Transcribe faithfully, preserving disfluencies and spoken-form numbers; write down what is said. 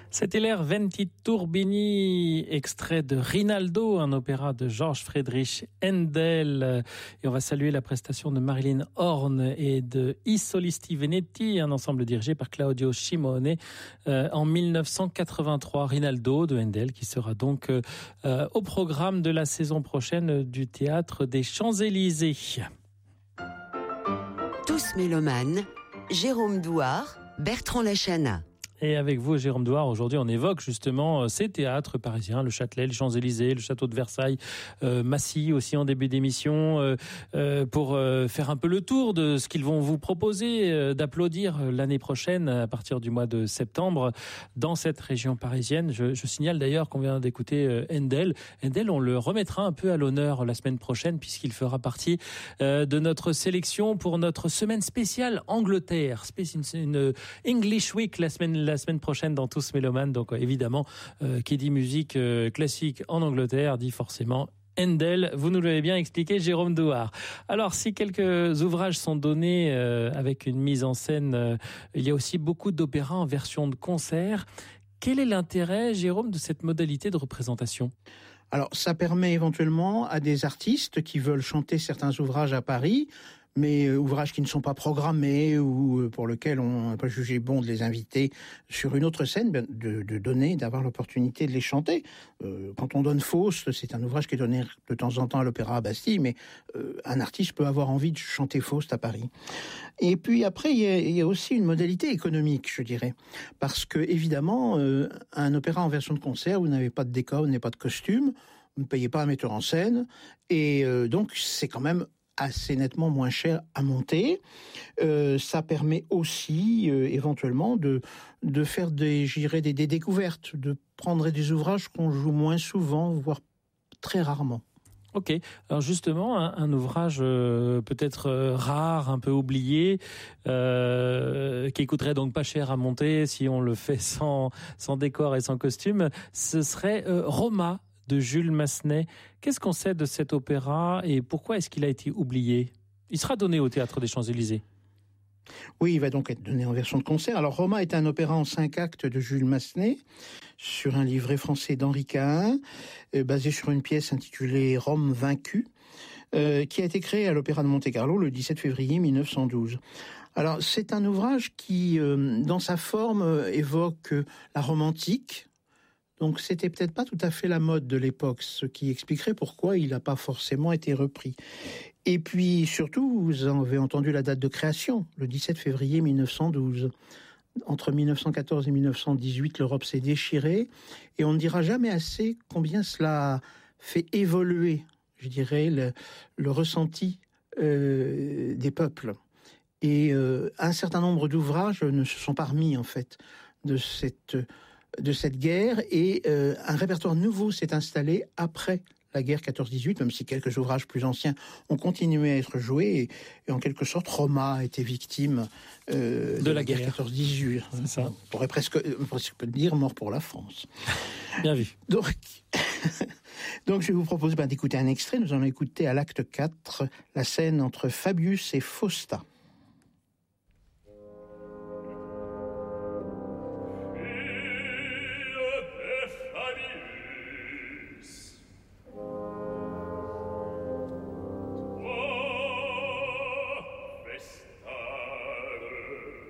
C'était l'air Venti Turbini, extrait de Rinaldo, un opéra de Georg Friedrich Händel. Et on va saluer la prestation de Marilyn Horn et de I Solisti Venetti, un ensemble dirigé par Claudio Scimone euh, en dix-neuf cent quatre-vingt-trois. Rinaldo de Händel qui sera donc euh, au programme de la saison prochaine du Théâtre des Champs-Élysées. Tous mélomanes, Jérôme Douard, Bertrand Lachana. Et avec vous, Jérôme Douard, aujourd'hui, on évoque justement ces théâtres parisiens, le Châtelet, les Champs-Élysées, le Château de Versailles, euh, Massy aussi en début d'émission, euh, euh, pour euh, faire un peu le tour de ce qu'ils vont vous proposer euh, d'applaudir l'année prochaine, à partir du mois de septembre, dans cette région parisienne. Je, je signale d'ailleurs qu'on vient d'écouter euh, Händel. Händel, on le remettra un peu à l'honneur la semaine prochaine, puisqu'il fera partie euh, de notre sélection pour notre semaine spéciale Angleterre, une English Week la semaine la semaine prochaine dans Tous Mélomanes. Donc évidemment, euh, qui dit musique euh, classique en Angleterre dit forcément Händel. Vous nous l'avez bien expliqué, Jérôme Douard. Alors, si quelques ouvrages sont donnés euh, avec une mise en scène, euh, il y a aussi beaucoup d'opéras en version de concert. Quel est l'intérêt, Jérôme, de cette modalité de représentation ? Alors, ça permet éventuellement à des artistes qui veulent chanter certains ouvrages à Paris, mais euh, ouvrages qui ne sont pas programmés ou euh, pour lesquels on n'a pas jugé bon de les inviter sur une autre scène, de, de donner, d'avoir l'opportunité de les chanter. Euh, quand on donne Faust, c'est un ouvrage qui est donné de temps en temps à l'Opéra à Bastille, mais euh, un artiste peut avoir envie de chanter Faust à Paris. Et puis après, il y a, il y a aussi une modalité économique, je dirais, parce que évidemment, euh, un opéra en version de concert, vous n'avez pas de décor, vous n'avez pas de costume, vous ne payez pas un metteur en scène, et euh, donc c'est quand même assez nettement moins cher à monter. Euh, ça permet aussi euh, éventuellement de de faire des, je dirais, des, des découvertes, de prendre des ouvrages qu'on joue moins souvent, voire très rarement. Ok, alors justement, un, un ouvrage euh, peut-être euh, rare, un peu oublié, euh, qui coûterait donc pas cher à monter si on le fait sans sans décor et sans costume, ce serait euh, Roma de Jules Massenet. Qu'est-ce qu'on sait de cet opéra et pourquoi est-ce qu'il a été oublié ? Il sera donné au Théâtre des Champs-Élysées. Oui, il va donc être donné en version de concert. Alors, Roma est un opéra en cinq actes de Jules Massenet, sur un livret français d'Henri Cahin, euh, basé sur une pièce intitulée Rome vaincue, euh, qui a été créé à l'Opéra de Monte-Carlo le dix-sept février mille neuf cent douze. Alors, c'est un ouvrage qui, euh, dans sa forme, euh, évoque euh, la Rome antique. Donc, c'était peut-être pas tout à fait la mode de l'époque, ce qui expliquerait pourquoi il n'a pas forcément été repris. Et puis, surtout, vous avez entendu la date de création, le dix-sept février mille neuf cent douze. Entre mille neuf cent quatorze et mille neuf cent dix-huit, l'Europe s'est déchirée, et on ne dira jamais assez combien cela fait évoluer, je dirais, le, le ressenti euh, des peuples. Et euh, un certain nombre d'ouvrages ne se sont pas remis, en fait, de cette... de cette guerre, et euh, un répertoire nouveau s'est installé après la guerre quatorze dix-huit, même si quelques ouvrages plus anciens ont continué à être joués, et, et en quelque sorte, Roma a été victime euh, de, de la, la guerre, guerre quatorze dix-huit. C'est ça. On pourrait presque, on pourrait presque dire mort pour la France. Bien vu. Donc, donc je vais vous proposer ben, d'écouter un extrait. Nous allons écouter à l'acte quatre la scène entre Fabius et Fausta.